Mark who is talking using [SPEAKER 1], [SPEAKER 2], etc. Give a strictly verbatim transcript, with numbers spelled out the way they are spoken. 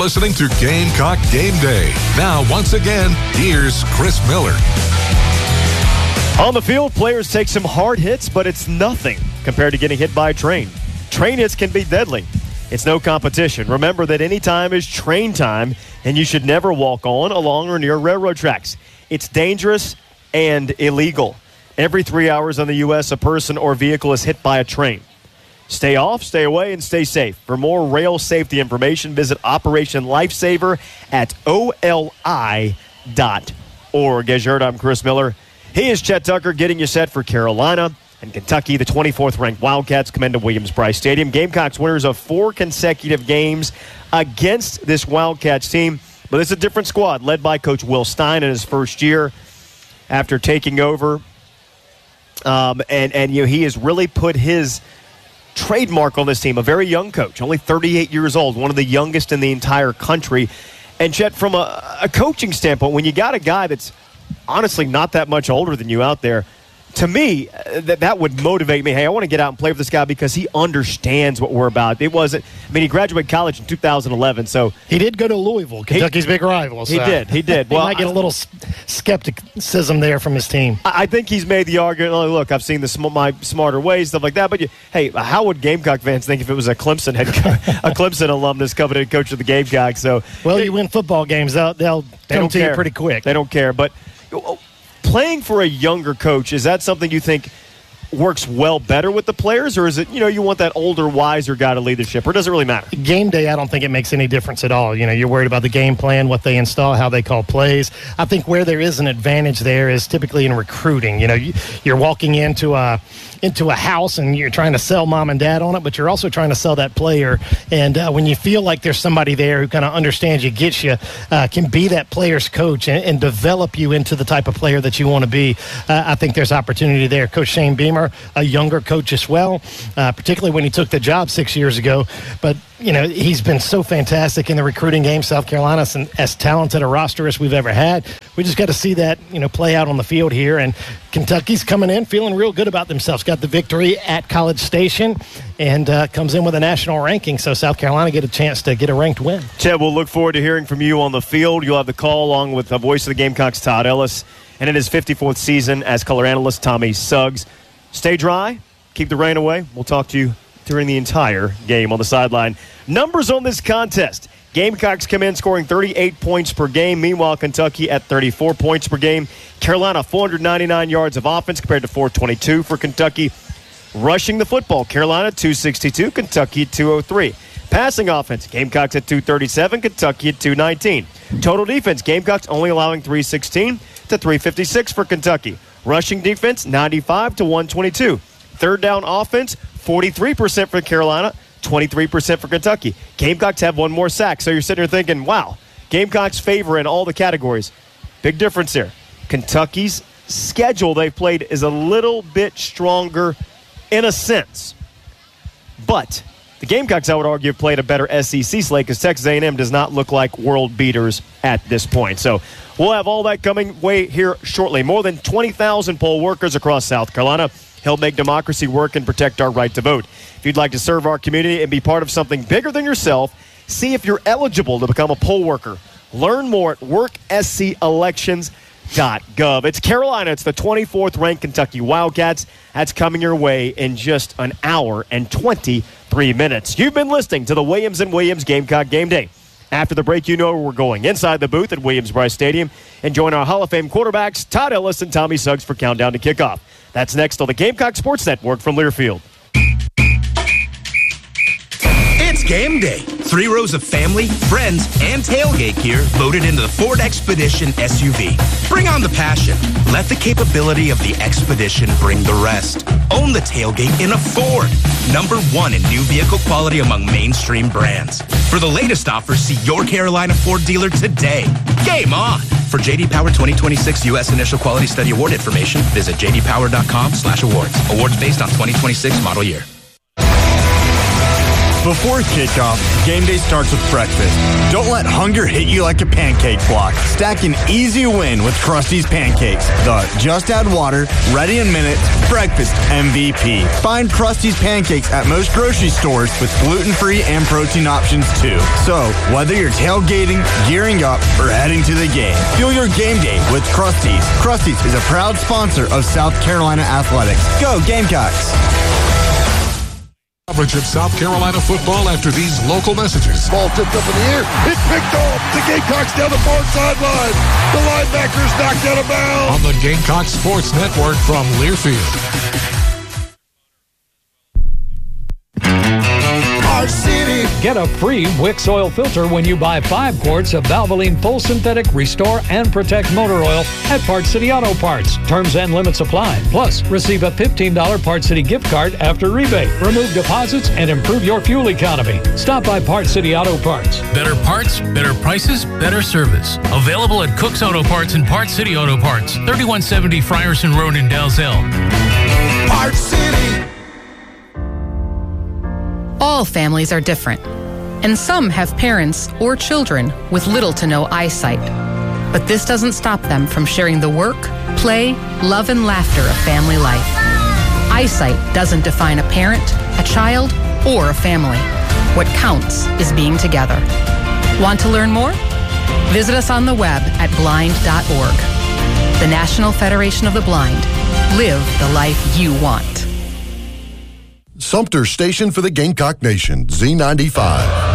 [SPEAKER 1] listening to Gamecock Game Day. Now, once again, here's Chris Miller.
[SPEAKER 2] On the field, players take some hard hits, but it's nothing compared to getting hit by a train. Train hits can be deadly. It's no competition. Remember that any time is train time, and you should never walk on, along, or near railroad tracks. It's dangerous and illegal. Every three hours in the U S, a person or vehicle is hit by a train. Stay off, stay away, and stay safe. For more rail safety information, visit Operation Lifesaver at O L I dot org. As you heard, I'm Chris Miller. He is Chet Tucker getting you set for Carolina and Kentucky. The twenty-fourth ranked Wildcats come into Williams-Brice Stadium. Gamecocks winners of four consecutive games against this Wildcats team. But it's a different squad led by Coach Will Stein in his first year after taking over. Um, and, and you know, he has really put his trademark on this team. A very young coach, only thirty-eight years old, one of the youngest in the entire country. And Chet, from a, a coaching standpoint, when you got a guy that's honestly not that much older than you out there, to me, that that would motivate me. Hey, I want to get out and play with this guy because he understands what we're about. It wasn't, I mean, he graduated college in two thousand eleven, so.
[SPEAKER 3] He did go to Louisville, Kentucky's he, big rival. So.
[SPEAKER 2] He did, he did.
[SPEAKER 3] Well,
[SPEAKER 2] Well,
[SPEAKER 3] might get a little skepticism there from his team.
[SPEAKER 2] I think he's made the argument, oh, look, I've seen the sm- my smarter ways, stuff like that. But, you, hey, how would Gamecock fans think if it was a Clemson head co- a Clemson alumnus coming in coach of the Gamecocks? So,
[SPEAKER 3] well,
[SPEAKER 2] they,
[SPEAKER 3] you win football games, they'll, they'll
[SPEAKER 2] they
[SPEAKER 3] come
[SPEAKER 2] don't
[SPEAKER 3] to
[SPEAKER 2] care.
[SPEAKER 3] you pretty quick.
[SPEAKER 2] They don't care. But playing for a younger coach, is that something you think works well better with the players, or is it, you know, you want that older, wiser guy to lead the ship, or does it really matter?
[SPEAKER 3] Game day, I don't think it makes any difference at all. You know, you're worried about the game plan, what they install, how they call plays. I think where there is an advantage there is typically in recruiting. You know, you're walking into a into a house and you're trying to sell mom and dad on it, but you're also trying to sell that player. And uh, when you feel like there's somebody there who kind of understands you, gets you, uh, can be that player's coach and, and develop you into the type of player that you want to be, uh, I think there's opportunity there. Coach Shane Beamer, a younger coach as well, uh, particularly when he took the job six years ago. But, you know, he's been so fantastic in the recruiting game. South Carolina's as talented a roster as we've ever had. We just got to see that, you know, play out on the field here. And Kentucky's coming in feeling real good about themselves. Got the victory at College Station and uh, comes in with a national ranking. So South Carolina get a chance to get a ranked win.
[SPEAKER 2] Chad, we'll look forward to hearing from you on the field. You'll have the call along with the voice of the Gamecocks, Todd Ellis, and in his fifty-fourth season as color analyst, Tommy Suggs. Stay dry. Keep the rain away. We'll talk to you during the entire game on the sideline. Numbers on this contest. Gamecocks come in scoring thirty-eight points per game. Meanwhile, Kentucky at thirty-four points per game. Carolina, four hundred ninety-nine yards of offense compared to four twenty-two for Kentucky. Rushing the football, Carolina two sixty-two, Kentucky at two oh three. Passing offense, Gamecocks at two thirty-seven, Kentucky at two nineteen. Total defense, Gamecocks only allowing three sixteen to three fifty-six for Kentucky. Rushing defense, ninety-five to one twenty-two. Third down offense, forty-three percent for Carolina, twenty-three percent for Kentucky. Gamecocks have one more sack. So you're sitting here thinking, wow, Gamecocks favor in all the categories. Big difference here. Kentucky's schedule they've played is a little bit stronger in a sense. But the Gamecocks, I would argue, have played a better S E C slate because Texas A and M does not look like world beaters at this point. So we'll have all that coming way here shortly. More than twenty thousand poll workers across South Carolina help make democracy work and protect our right to vote. If you'd like to serve our community and be part of something bigger than yourself, see if you're eligible to become a poll worker. Learn more at work s c elections dot gov. It's Carolina. It's the twenty-fourth ranked Kentucky Wildcats. That's coming your way in just an hour and twenty-three minutes. You've been listening to the Williams and Williams Gamecock Game Day. After the break, you know where we're going. Inside the booth at Williams-Brice Stadium and join our Hall of Fame quarterbacks, Todd Ellis and Tommy Suggs, for Countdown to Kickoff. That's next on the Gamecock Sports Network from Learfield.
[SPEAKER 4] It's game day. Three rows of family, friends, and tailgate gear voted into the Ford Expedition S U V. Bring on the passion. Let the capability of the Expedition bring the rest. Own the tailgate in a Ford. Number one in new vehicle quality among mainstream brands. For the latest offers, see your Carolina Ford dealer today. Game on! For J D Power twenty twenty-six U S Initial Quality Study Award information, visit j d power dot com slash awards. Awards based on twenty twenty-six model year.
[SPEAKER 5] Before kickoff, game day starts with breakfast. Don't let hunger hit you like a pancake block. Stack an easy win with Krusty's Pancakes. The just add water, ready in minutes, breakfast M V P. Find Krusty's Pancakes at most grocery stores with gluten-free and protein options too. So, whether you're tailgating, gearing up, or heading to the game, fuel your game day with Krusty's. Krusty's is a proud sponsor of South Carolina Athletics. Go Gamecocks!
[SPEAKER 1] Coverage of South Carolina football after these local messages.
[SPEAKER 6] Ball tipped up in the air. It's picked off. The Gamecocks down the far sideline. The linebackers knocked out of bounds.
[SPEAKER 1] On the Gamecock Sports Network from Learfield.
[SPEAKER 6] Our city.
[SPEAKER 7] Get a free Wix oil filter when you buy five quarts of Valvoline Full Synthetic Restore and Protect Motor Oil at Parts City Auto Parts. Terms and limits apply. Plus, receive a fifteen dollars Parts City gift card after rebate. Remove deposits and improve your fuel economy. Stop by Parts City Auto Parts.
[SPEAKER 8] Better parts, better prices, better service. Available at Cook's Auto Parts and Parts City Auto Parts. thirty-one seventy Frierson Road in Dalzell.
[SPEAKER 6] Parts City.
[SPEAKER 9] All families are different, and some have parents or children with little to no eyesight. But this doesn't stop them from sharing the work, play, love, and laughter of family life. Eyesight doesn't define a parent, a child, or a family. What counts is being together. Want to learn more? Visit us on the web at blind dot org. The National Federation of the Blind. Live the life you want.
[SPEAKER 6] Sumter Station for the Gamecock Nation, Z ninety-five.